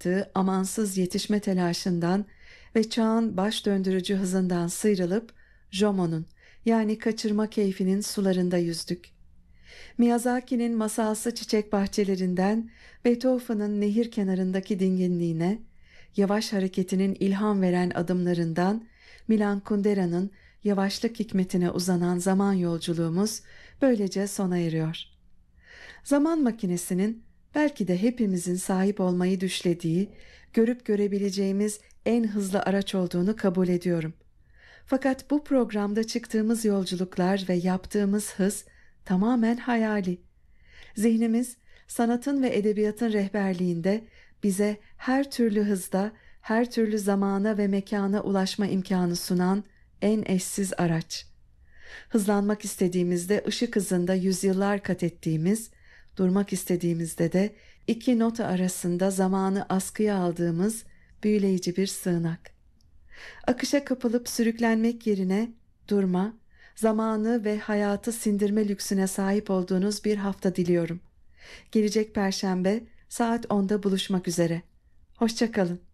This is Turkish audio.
yarattığı amansız yetişme telaşından ve çağın baş döndürücü hızından sıyrılıp Jomon'un yani kaçırma keyfinin sularında yüzdük. Miyazaki'nin masalsı çiçek bahçelerinden Beethoven'ın nehir kenarındaki dinginliğine, yavaş hareketinin ilham veren adımlarından Milan Kundera'nın yavaşlık hikmetine uzanan zaman yolculuğumuz böylece sona eriyor. Zaman makinesinin belki de hepimizin sahip olmayı düşlediği, görüp görebileceğimiz en hızlı araç olduğunu kabul ediyorum. Fakat bu programda çıktığımız yolculuklar ve yaptığımız hız tamamen hayali. Zihnimiz sanatın ve edebiyatın rehberliğinde bize her türlü hızda, her türlü zamana ve mekana ulaşma imkanı sunan en eşsiz araç. Hızlanmak istediğimizde ışık hızında yüzyıllar kat ettiğimiz, durmak istediğimizde de iki nota arasında zamanı askıya aldığımız büyüleyici bir sığınak. Akışa kapılıp sürüklenmek yerine durma, zamanı ve hayatı sindirme lüksüne sahip olduğunuz bir hafta diliyorum. Gelecek Perşembe saat 10'da buluşmak üzere. Hoşça kalın.